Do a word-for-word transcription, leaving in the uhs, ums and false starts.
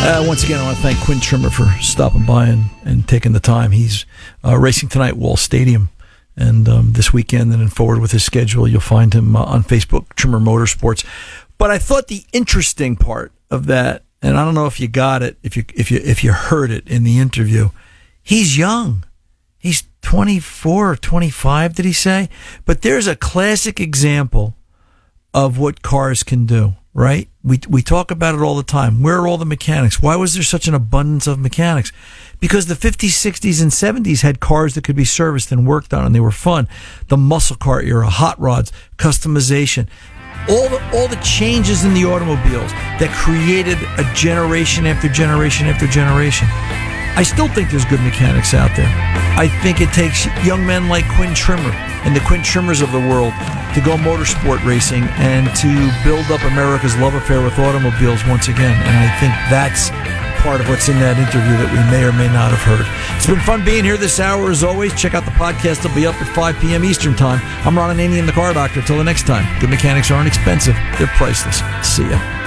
Uh, once again, I want to thank Quinn Trimmer for stopping by and, and taking the time. He's uh, racing tonight at Wall Stadium, and um, this weekend, and then forward with his schedule, you'll find him uh, on Facebook, Trimmer Motorsports. But I thought the interesting part of that, and I don't know if you got it, if you if you if you heard it in the interview, he's young. He's twenty-four or twenty-five, did he say? But there's a classic example of what cars can do. Right? We we talk about it all the time. Where are all the mechanics? Why was there such an abundance of mechanics? Because the fifties, sixties, and seventies had cars that could be serviced and worked on, and they were fun. The muscle car era, hot rods, customization, all the all the changes in the automobiles that created a generation after generation after generation. I still think there's good mechanics out there. I think it takes young men like Quinn Trimmer and the Quinn Trimmers of the world to go motorsport racing and to build up America's love affair with automobiles once again. And I think that's part of what's in that interview that we may or may not have heard. It's been fun being here this hour as always. Check out the podcast. It'll be up at five p.m. Eastern Time. I'm Ron Ananian, the Car Doctor. Till the next time, good mechanics aren't expensive. They're priceless. See ya.